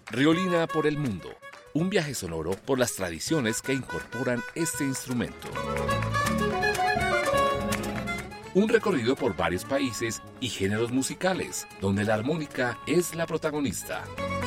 Riolina por el mundo. Un viaje sonoro por las tradiciones que incorporan este instrumento. Un recorrido por varios países y géneros musicales, donde la armónica es la protagonista.